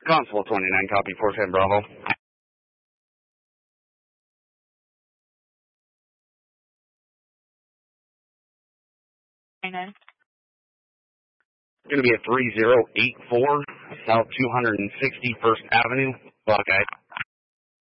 Constable 29, copy 410 Bravo. Going to be at 3084 South 261st Avenue, Buckeye.